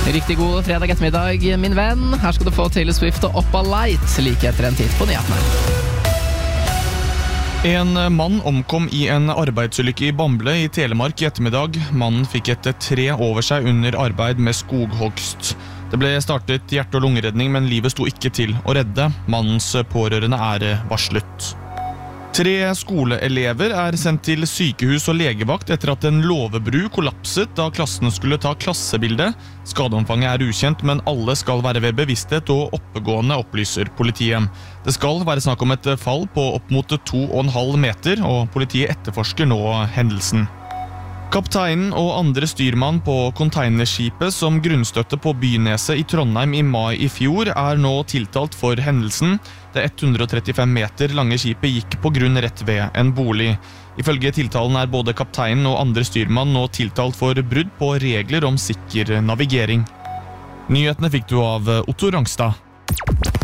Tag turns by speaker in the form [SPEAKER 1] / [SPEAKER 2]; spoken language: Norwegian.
[SPEAKER 1] Riktig god fredag ettermiddag, min venn. Her skal du få Taylor Swift og Oppa Light like etter en titt på nyhetene.
[SPEAKER 2] En mann omkom i en arbeidsulykke i Bamble i Telemark i ettermiddag. Mannen fikk et tre over seg under arbeid med skoghogst. Det ble startet hjerte- og lungeredning, men livet sto ikke til å redde. Mannens pårørende er varslet. 3 skoleelever er sendt til sykehus og legevakt etter at en låvebru kollapset da klassen skulle ta klassebilde. Skadeomfanget er ukjent, men alle skal være ved bevissthet og oppegående, opplyser politiet. Det skal være snakk om et fall på opp mot 2,5 meter, og politiet etterforsker nå hendelsen. Kapteinen og andre styrmann på containerskipet som grunnstøtte på Byneset i Trondheim i mai i fjor er nå tiltalt for hendelsen. Det 135 meter lange skipet gikk på grunn rett ved en bolig. Ifølge tiltalen er både kapteinen og andre styrmann nå tiltalt for brudd på regler om sikker navigering. Nyhetene fikk du av Otto Rangstad.